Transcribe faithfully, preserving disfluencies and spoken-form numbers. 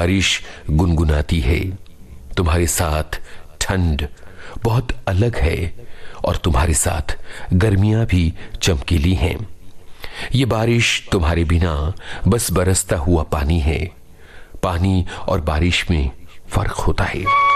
बारिश गुनगुनाती है। तुम्हारे साथ ठंड बहुत अलग है और तुम्हारे साथ गर्मियां भी चमकीली हैं। ये बारिश तुम्हारे बिना बस बरसता हुआ पानी है। पानी और बारिश में फर्क होता है।